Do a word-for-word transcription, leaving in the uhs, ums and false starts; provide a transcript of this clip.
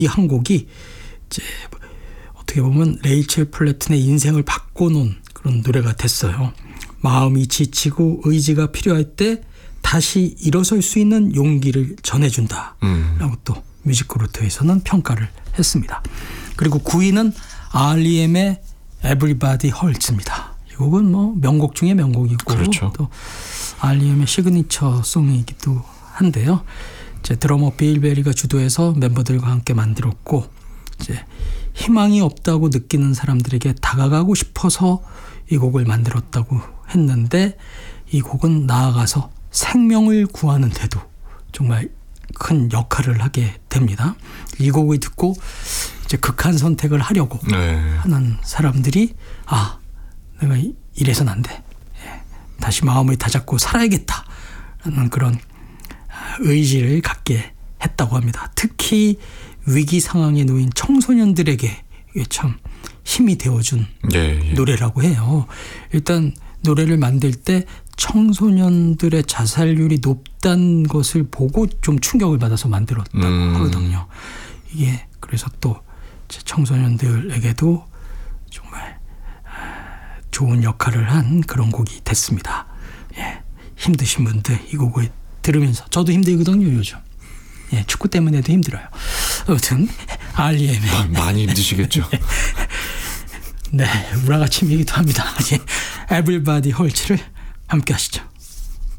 이 한 곡이 이제 어떻게 보면 레이첼 플래튼의 인생을 바꿔놓은 그런 노래가 됐어요. 마음이 지치고 의지가 필요할 때 다시 일어설 수 있는 용기를 전해준다 음. 라고 또 뮤직그루트에서는 평가를 했습니다. 그리고 구 위는 알리엠의 Everybody Hurts입니다. 이 곡은 뭐 명곡 중에 명곡이고 그렇죠. 또 알리엠의 시그니처 송이기도 한데요. 이제 드러머 빌 베리가 주도해서 멤버들과 함께 만들었고 이제 희망이 없다고 느끼는 사람들에게 다가가고 싶어서 이 곡을 만들었다고 했는데 이 곡은 나아가서 생명을 구하는 데도 정말 큰 역할을 하게 됩니다. 이 곡을 듣고 이제 극한 선택을 하려고 네. 하는 사람들이 아 내가 이래서는 안 돼. 다시 마음을 다잡고 살아야겠다라는 그런 의지를 갖게 했다고 합니다. 특히 위기 상황에 놓인 청소년들에게 이게 참 힘이 되어준 예, 예. 노래라고 해요. 일단 노래를 만들 때 청소년들의 자살률이 높다는 것을 보고 좀 충격을 받아서 만들었다고 음. 하거든요. 이게 그래서 또 청소년들에게도 정말 좋은 역할을 한 그런 곡이 됐습니다. 예, 힘드신 분들 이 곡을 들으면서 저도 힘들거든요 요즘. 예, 축구 때문에도 힘들어요. 아무튼 알리엠의 많이 힘드시겠죠. 네, 우라가침이기도 합니다. Everybody Hurts를 함께 하시죠.